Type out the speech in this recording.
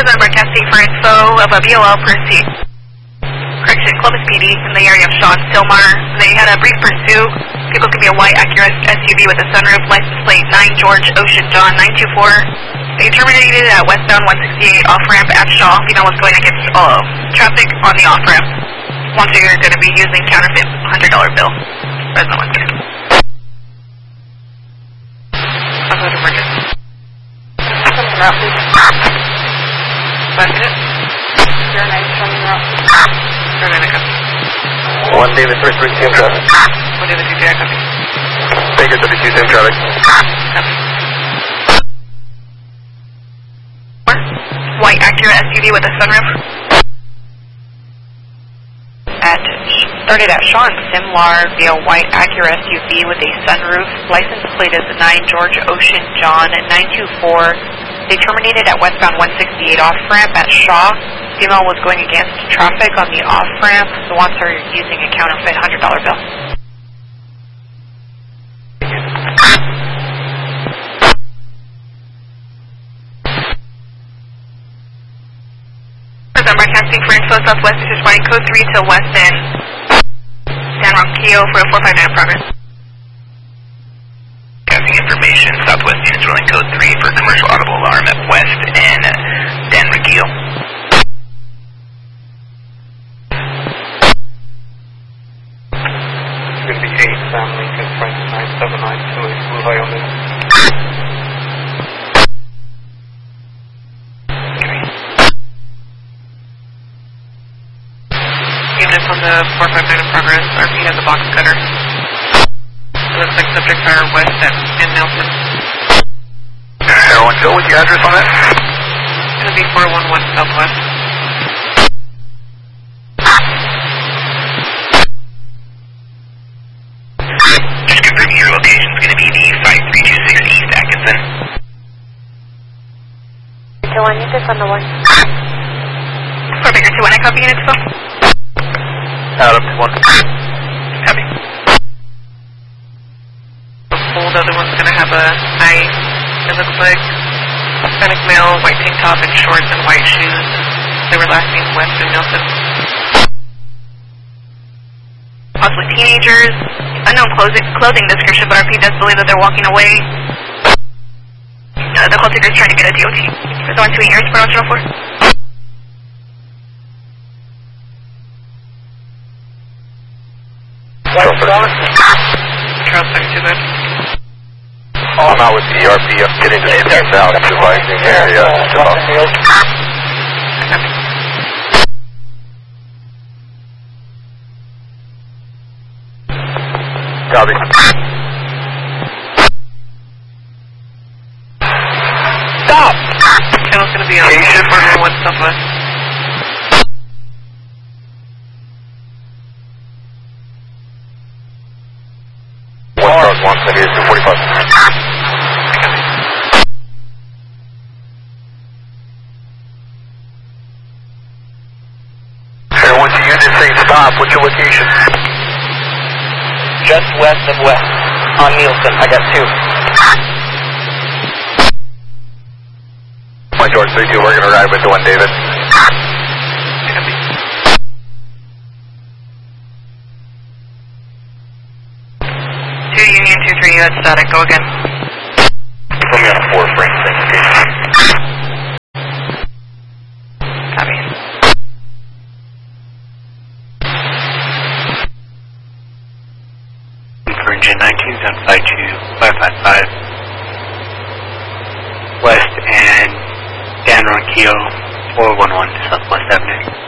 Present broadcasting for info of a BOL pursuit. Correction, Columbus PD in the area of Shaw and Stillmar. They had a brief pursuit. People could be a white Acura SUV with a sunroof, license plate 9 George Ocean John 924. They terminated at westbound 168 off-ramp at Shaw. Female was going against traffic on the off-ramp. Once you're going to be using counterfeit $100 bill. President 1 second. I'll go to emergency. Something route, please. 5 minutes. 09 showing route. 09 copy. 1 David 33 same traffic. 1 David 33 copy. Baker 32 same traffic. Copy. White Acura SUV with a sunroof. Started at Shaw and Stillmar via white Acura SUV with a sunroof. License plate is 9 George Ocean John 924. They terminated at westbound 168 off-ramp at Shaw. Female was going against traffic on the off-ramp. The wants are using a counterfeit $100 bill. I'm broadcasting for info southwest. This is flying code 3 to west end. San Ronquillo for a 459 in progress. Broadcasting information. Southwest units rolling code 3 for commercial audible alarm at west and Dan Ronquillo. It's going to be 8 Sam Lincoln Frank 97928 Blue Wyoming. Units on the 459 in progress. RP has a box cutter. It looks like subjects are west and Nelson. Everyone, Phil, what's your address on that? It's going to be 411 southwest. Just confirming your location is going to be the 5326 East Atkinson. 2-1, you just on the 1. 4 Baker 2-1, I copy units, Phil. Adam 1. Copy. The other one's going to have a knife. It looks like Hispanic male, white tank top and shorts and white shoes. They were last seen west in Nelson. Possibly teenagers. Unknown clothing description, but RP does believe that they're walking away. The call taker is trying to get a DOT. It's on 2 years, 404. Charles 32 bed. I'm out with the ERP. I'm getting to the now. I'm supervising the area. Copy. Stop! Channel's going to be on 411 southwest. Maybe it's 245. Everyone to unit saying stop. What's your location? Just west of west on Nielsen. I got 2. My George 32, we're going to arrive with the 1 David. 2 Union 2-3, that's static. Go again. Put me on a 4 frame thing. Copy. For engine 19.52.555 West and Dan Ronquillo 411 Southwest Avenue.